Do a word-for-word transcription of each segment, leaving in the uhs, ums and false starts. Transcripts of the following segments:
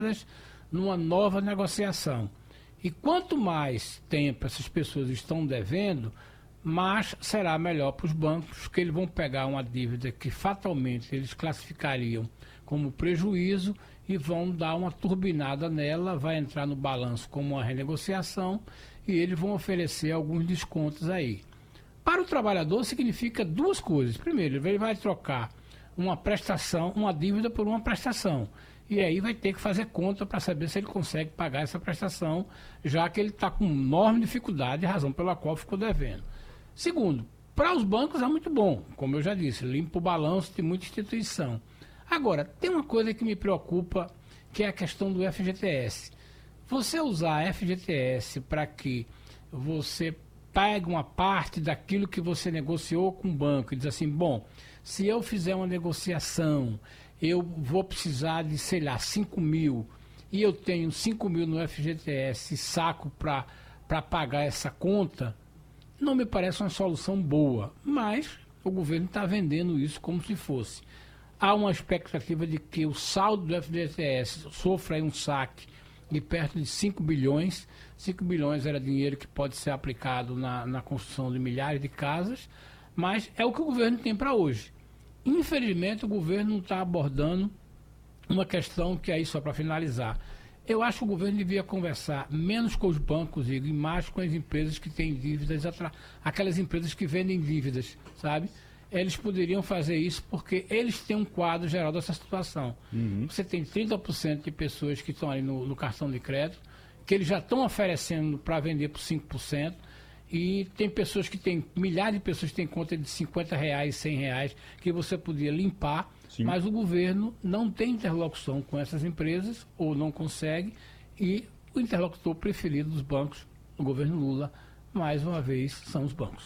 numa nova negociação. E quanto mais tempo essas pessoas estão devendo, mais será melhor para os bancos, porque eles vão pegar uma dívida que fatalmente eles classificariam como prejuízo e vão dar uma turbinada nela, vai entrar no balanço como uma renegociação e eles vão oferecer alguns descontos aí. Para o trabalhador significa duas coisas. Primeiro, ele vai trocar uma prestação, uma dívida por uma prestação. E aí vai ter que fazer conta para saber se ele consegue pagar essa prestação, já que ele está com enorme dificuldade, razão pela qual ficou devendo. Segundo, para os bancos é muito bom, como eu já disse, limpa o balanço de muita instituição. Agora, tem uma coisa que me preocupa, que é a questão do F G T S. Você usar F G T S para que você pague uma parte daquilo que você negociou com o banco e diz assim, bom, se eu fizer uma negociação, eu vou precisar de, sei lá, cinco mil e eu tenho cinco mil no F G T S e saco para para pagar essa conta, não me parece uma solução boa, mas o governo está vendendo isso como se fosse. Há uma expectativa de que o saldo do F G T S sofra aí um saque de perto de cinco bilhões. cinco bilhões era dinheiro que pode ser aplicado na, na construção de milhares de casas, mas é o que o governo tem para hoje. Infelizmente, o governo não está abordando uma questão que aí, só para finalizar, eu acho que o governo devia conversar menos com os bancos e mais com as empresas que têm dívidas, aquelas empresas que vendem dívidas, sabe? Eles poderiam fazer isso porque eles têm um quadro geral dessa situação. Uhum. Você tem trinta por cento de pessoas que estão ali no, no cartão de crédito, que eles já estão oferecendo para vender por cinco por cento, e tem pessoas que têm, milhares de pessoas que têm conta de cinquenta reais, cem reais, que você podia limpar, sim, mas o governo não tem interlocução com essas empresas, ou não consegue, e o interlocutor preferido dos bancos, o governo Lula, mais uma vez, são os bancos.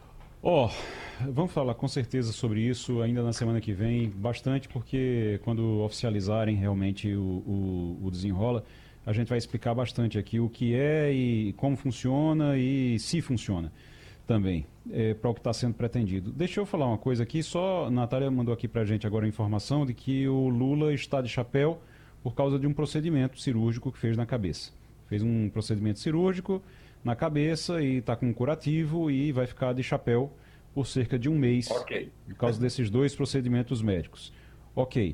Ó, oh, vamos falar com certeza sobre isso ainda na semana que vem, bastante, porque quando oficializarem realmente o, o, o desenrola, a gente vai explicar bastante aqui o que é e como funciona e se funciona também, é, para o que está sendo pretendido. Deixa eu falar uma coisa aqui, só a Natália mandou aqui para a gente agora a informação de que o Lula está de chapéu por causa de um procedimento cirúrgico que fez na cabeça. Fez um procedimento cirúrgico na cabeça e está com um curativo e vai ficar de chapéu por cerca de um mês, okay, por causa desses dois procedimentos médicos. Ok.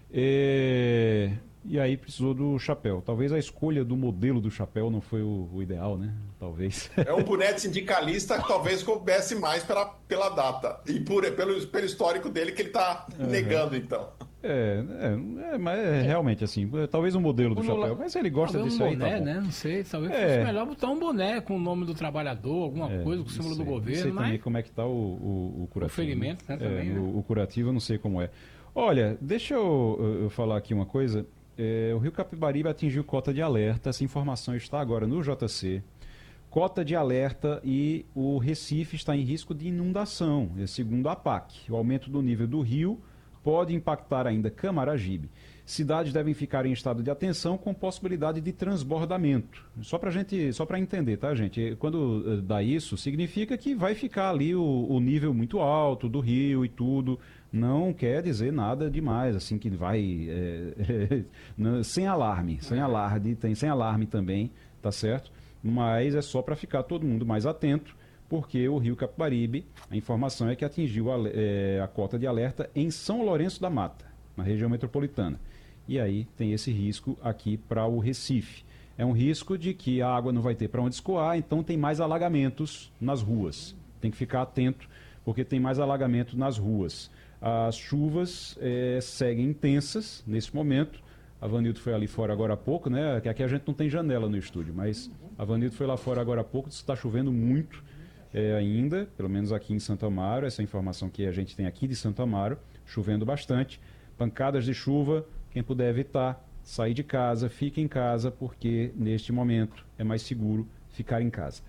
É... E aí precisou do chapéu. Talvez a escolha do modelo do chapéu não foi o, o ideal, né? Talvez. É um boneco sindicalista que talvez coubesse mais pela, pela data e por, pelo, pelo histórico dele que ele está uhum. negando, então. É, é, é, mas é realmente assim, talvez o modelo do chapéu, mas ele gosta disso um aí, boné, tá bom. né? Não sei, talvez é. fosse melhor botar um boné com o nome do trabalhador, alguma é, coisa, com o símbolo do governo. Não sei mas... também como é que tá o, o, o curativo. O ferimento, né? Também, é, né? O, o curativo eu não sei como é. Olha, deixa eu, eu falar aqui uma coisa. É, o Rio Capibaribe atingiu cota de alerta, essa informação está agora no J C. Cota de alerta e o Recife está em risco de inundação, segundo a APAC. O aumento do nível do rio pode impactar ainda Camaragibe. Cidades devem ficar em estado de atenção com possibilidade de transbordamento. Só para gente, só para entender, tá, gente? Quando dá isso, significa que vai ficar ali o, o nível muito alto do rio e tudo. Não quer dizer nada demais, assim, que vai é, é, sem alarme, sem alarme, tem sem alarme também, tá certo? Mas é só para ficar todo mundo mais atento, porque o Rio Capibaribe, a informação é que atingiu a, é, a cota de alerta em São Lourenço da Mata, na região metropolitana. E aí tem esse risco aqui para o Recife. É um risco de que a água não vai ter para onde escoar, então tem mais alagamentos nas ruas. Tem que ficar atento, porque tem mais alagamento nas ruas. As chuvas é, seguem intensas nesse momento. A Vanildo foi ali fora agora há pouco, né? Que aqui a gente não tem janela no estúdio, mas a Vanildo foi lá fora agora há pouco, está chovendo muito é, ainda, pelo menos aqui em Santo Amaro, essa informação que a gente tem aqui de Santo Amaro, chovendo bastante, pancadas de chuva, quem puder evitar, sair de casa, fique em casa, porque neste momento é mais seguro ficar em casa.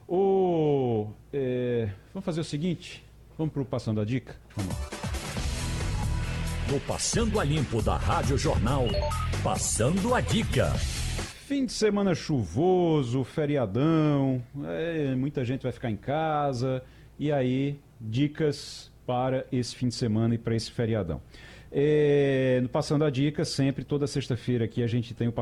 O, é, vamos fazer o seguinte, vamos para o Passando a Dica? Vamos lá. No Passando a Limpo da Rádio Jornal, Passando a Dica. Fim de semana chuvoso, feriadão, é, muita gente vai ficar em casa, e aí, dicas para esse fim de semana e para esse feriadão. É, no Passando a Dica, sempre, toda sexta-feira aqui a gente tem o